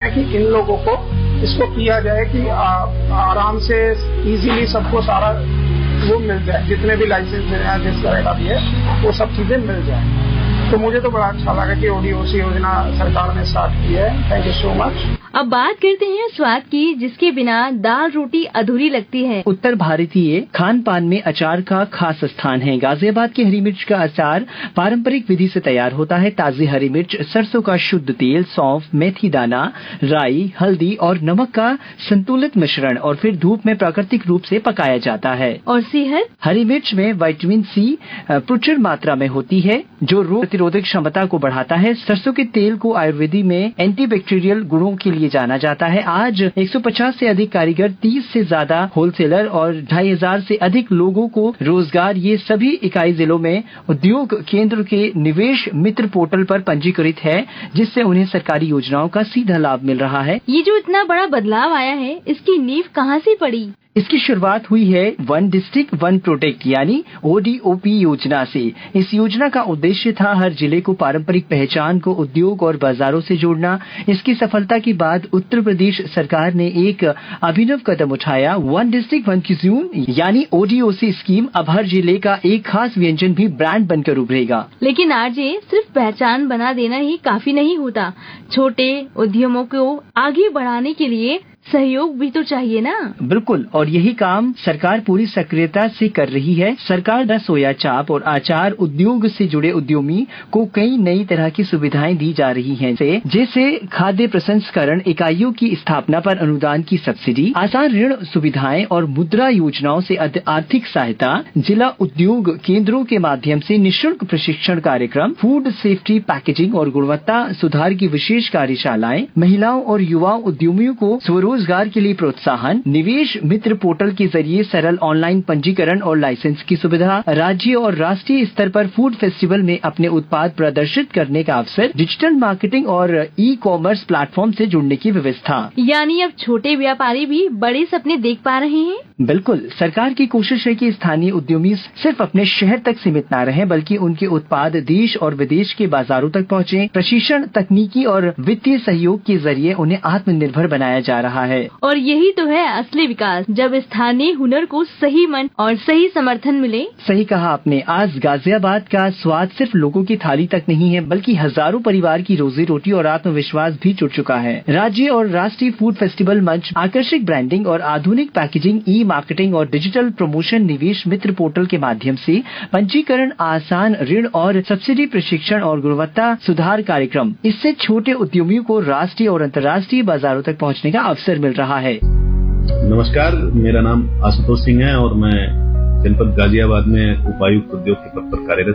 है कि इन लोगों को इसको किया जाए कि आराम से इजीली सबको सारा वो मिल जाए, जितने भी लाइसेंस मिल जाए, जिस तरह का भी है वो सब चीजें मिल जाए। तो मुझे तो बड़ा अच्छा लगा कि ODOC योजना सरकार ने स्टार्ट की है। Thank you so much. अब बात करते हैं स्वाद की, जिसके बिना दाल रोटी अधूरी लगती है। उत्तर भारतीय खान पान में अचार का खास स्थान है। गाजियाबाद की हरी मिर्च का अचार पारंपरिक विधि से तैयार होता है। ताजी हरी मिर्च, सरसों का शुद्ध तेल, सौंफ, मेथी दाना, राई, हल्दी और नमक का संतुलित मिश्रण और फिर धूप में प्राकृतिक रूप से पकाया जाता है। और सेहत? हरी मिर्च में विटामिन C प्रचुर मात्रा में होती है, जो रोग प्रतिरोधक क्षमता को बढ़ाता है। सरसों के तेल को आयुर्वेदी में एंटीबैक्टीरियल गुणों के लिए जाना जाता है। आज 150 से अधिक कारीगर, 30 से ज्यादा होलसेलर और 2500 से अधिक लोगों को रोजगार। ये सभी इकाई जिलों में उद्योग केंद्र के निवेश मित्र पोर्टल पर पंजीकृत है, जिससे उन्हें सरकारी योजनाओं का सीधा लाभ मिल रहा है। ये जो इतना बड़ा बदलाव आया है, इसकी नींव कहाँ से पड़ी? इसकी शुरुआत हुई है वन डिस्ट्रिक्ट वन प्रोटेक्ट यानी ODOP योजना से। इस योजना का उद्देश्य था हर जिले को पारंपरिक पहचान को उद्योग और बाजारों से जोड़ना। इसकी सफलता के बाद उत्तर प्रदेश सरकार ने एक अभिनव कदम उठाया। वन डिस्ट्रिक्ट वन क्यूजीन यानी ODOC स्कीम अब हर जिले का एक खास व्यंजन भी ब्रांड बनकर उभरेगा। लेकिन आरजे, सिर्फ पहचान बना देना ही काफी नहीं होता। छोटे उद्यमों को आगे बढ़ाने के लिए सहयोग भी तो चाहिए ना। बिल्कुल, और यही काम सरकार पूरी सक्रियता से कर रही है। सरकार द्वारा सोया चाप और आचार उद्योग से जुड़े उद्यमी को कई नई तरह की सुविधाएं दी जा रही हैं, जैसे खाद्य प्रसंस्करण इकाइयों की स्थापना पर अनुदान की सब्सिडी, आसान ऋण सुविधाएं और मुद्रा योजनाओं से आर्थिक सहायता, जिला उद्योग केंद्रों के माध्यम से निःशुल्क प्रशिक्षण कार्यक्रम, फूड सेफ्टी, पैकेजिंग और गुणवत्ता सुधार की विशेष कार्यशालाएं, महिलाओं और युवा उद्यमियों को रोजगार के लिए प्रोत्साहन, निवेश मित्र पोर्टल के जरिए सरल ऑनलाइन पंजीकरण और लाइसेंस की सुविधा, राज्य और राष्ट्रीय स्तर पर फूड फेस्टिवल में अपने उत्पाद प्रदर्शित करने का अवसर, डिजिटल मार्केटिंग और ई-कॉमर्स प्लेटफॉर्म से जुड़ने की व्यवस्था। यानी अब छोटे व्यापारी भी बड़े सपने देख पा रहे हैं। बिल्कुल, सरकार की कोशिश है कि स्थानीय उद्यमी सिर्फ अपने शहर तक सीमित न रहे, बल्कि उनके उत्पाद देश और विदेश के बाजारों तक पहुँचे। प्रशिक्षण, तकनीकी और वित्तीय सहयोग के जरिए उन्हें आत्मनिर्भर बनाया जा रहा है। और यही तो है असली विकास, जब स्थानीय हुनर को सही मन और सही समर्थन मिले। सही कहा आपने। आज गाजियाबाद का स्वाद सिर्फ लोगों की थाली तक नहीं है, बल्कि हजारों परिवार की रोजी रोटी और आत्मविश्वास भी जुड़ चुका है। राज्य और राष्ट्रीय फूड फेस्टिवल मंच, आकर्षक ब्रांडिंग और आधुनिक पैकेजिंग, ई मार्केटिंग और डिजिटल प्रमोशन, निवेश मित्र पोर्टल के माध्यम से पंजीकरण, आसान ऋण और सब्सिडी, प्रशिक्षण और गुणवत्ता सुधार कार्यक्रम, इससे छोटे उद्यमियों को राष्ट्रीय और अंतर्राष्ट्रीय बाजारों तक पहुँचने का अवसर मिल रहा है। नमस्कार, मेरा नाम आशुतोष सिंह है और मैं जनपद गाजियाबाद में उपायुक्त उद्योग के पद पर कार्यरत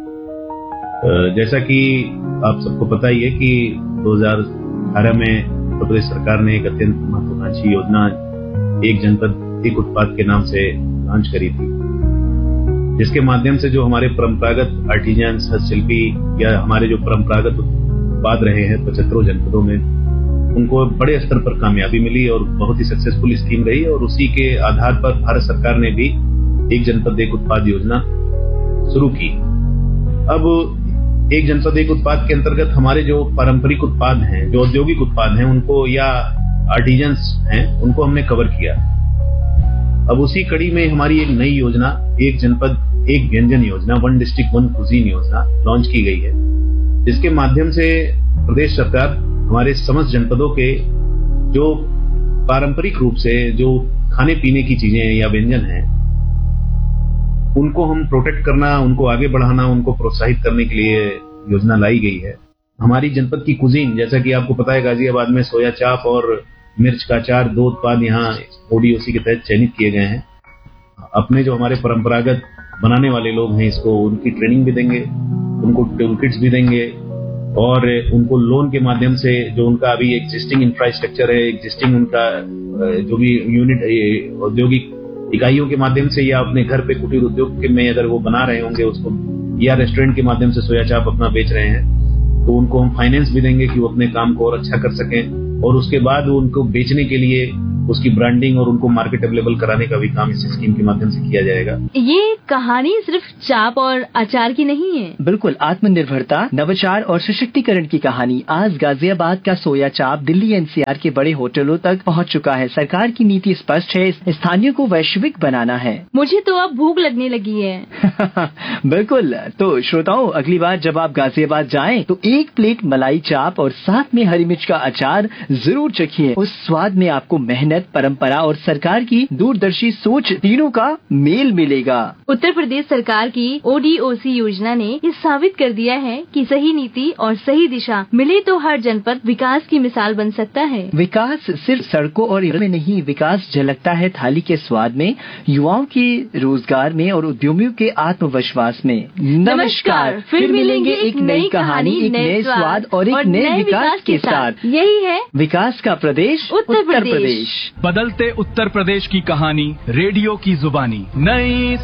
हूँ। जैसा कि आप सबको पता ही है कि 2018 में उत्तर प्रदेश सरकार ने एक अत्यंत महत्वाकांक्षी योजना एक जनपद एक उत्पाद के नाम से लॉन्च करी थी, जिसके माध्यम से जो हमारे परंपरागत आर्टिजन्स, हस्तशिल्पी या हमारे जो परंपरागत उत्पाद रहे हैं 75 जनपदों में, उनको बड़े स्तर पर कामयाबी मिली और बहुत ही सक्सेसफुल स्कीम रही। और उसी के आधार पर भारत सरकार ने भी एक जनपद एक उत्पाद योजना शुरू की। अब एक जनपद एक उत्पाद के अंतर्गत हमारे जो पारंपरिक उत्पाद हैं, जो औद्योगिक उत्पाद हैं, उनको या आर्टिजन्स हैं, उनको हमने कवर किया। अब उसी कड़ी में हमारी एक नई योजना, एक जनपद एक व्यंजन योजना, वन डिस्ट्रिक्ट वन कुजीन योजना लॉन्च की गई है, जिसके माध्यम से प्रदेश सरकार हमारे समस्त जनपदों के जो पारंपरिक रूप से जो खाने पीने की चीजें या व्यंजन हैं, उनको हम प्रोटेक्ट करना, उनको आगे बढ़ाना, उनको प्रोत्साहित करने के लिए योजना लाई गई है। हमारी जनपद की कुजीन, जैसा कि आपको पता है, गाजियाबाद में सोया चाप और मिर्च का अचार, 2 उत्पाद यहाँ ODOC के तहत चयनित किए गए हैं। अपने जो हमारे परंपरागत बनाने वाले लोग हैं, इसको उनकी ट्रेनिंग भी देंगे, उनको टूल किट्स भी देंगे और उनको लोन के माध्यम से जो उनका अभी एग्जिस्टिंग इंफ्रास्ट्रक्चर है, एग्जिस्टिंग उनका जो भी यूनिट औद्योगिक इकाइयों के माध्यम से या अपने घर पे कुटीर उद्योग के में अगर वो बना रहे होंगे उसको, या रेस्टोरेंट के माध्यम से सोया चाप अपना बेच रहे हैं, तो उनको हम फाइनेंस भी देंगे कि वो अपने काम को और अच्छा कर सकें। और उसके बाद उनको बेचने के लिए उसकी ब्रांडिंग और उनको मार्केट अवेलेबल कराने का भी काम इस स्कीम के माध्यम से किया जाएगा। ये कहानी सिर्फ चाप और अचार की नहीं है। बिल्कुल, आत्मनिर्भरता, नवाचार और सशक्तिकरण की कहानी। आज गाजियाबाद का सोया चाप दिल्ली एनसीआर के बड़े होटलों तक पहुंच चुका है। सरकार की नीति स्पष्ट है, स्थानीय को वैश्विक बनाना है। मुझे तो अब भूख लगने लगी है। बिल्कुल, तो श्रोताओं, अगली बार जब आप गाजियाबाद जाएं तो एक प्लेट मलाई चाप और साथ में हरी मिर्च का अचार जरूर चखिए। उस स्वाद में आपको मेहनत, परंपरा और सरकार की दूरदर्शी सोच तीनों का मेल मिलेगा। उत्तर प्रदेश सरकार की ODOC योजना ने ये साबित कर दिया है कि सही नीति और सही दिशा मिले तो हर जनपद विकास की मिसाल बन सकता है। विकास सिर्फ सड़कों और में नहीं, विकास झलकता है थाली के स्वाद में, युवाओं के रोजगार में और उद्यमियों के आत्मविश्वास में। नमस्कार, फिर मिलेंगे एक नई कहानी, एक नए स्वाद और एक नए विकास के साथ। यही है विकास का प्रदेश, उत्तर प्रदेश। बदलते उत्तर प्रदेश की कहानी, रेडियो की जुबानी। नई